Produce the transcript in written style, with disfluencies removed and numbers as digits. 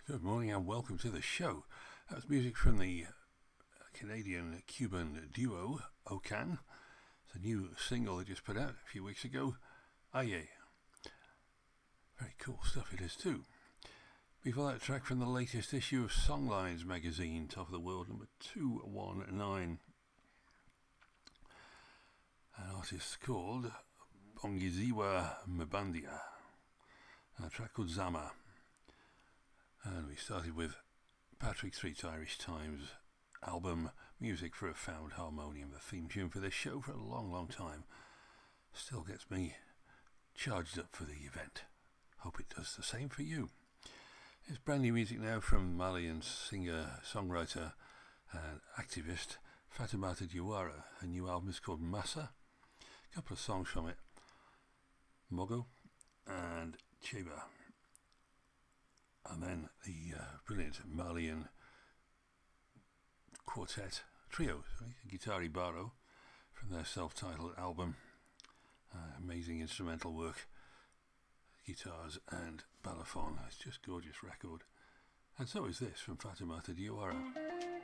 Good morning and welcome to the show. That's music from the Canadian-Cuban duo Okan. It's a new single they just put out a few weeks ago. Aye. Very cool stuff it is too. Before that, track from the latest issue of Songlines magazine, Top of the World, number 219. An artist called Bongiziwa Mbandia. A track called Zama. And we started with Patrick Street's Irish Times album, Music for a Found Harmonium, the theme tune for this show for a long, long time. Still gets me charged up for the event. Hope it does the same for you. It's brand new music now from Malian singer, songwriter and activist Fatoumata Diawara. Her new album is called Massa. A couple of songs from it, Mogo and Cheba. And then the brilliant Malian quartet, trio, Guitari Baro, from their self-titled album. Amazing instrumental work, guitars and balafon. It's just a gorgeous record. And so is this from Fatoumata Diawara.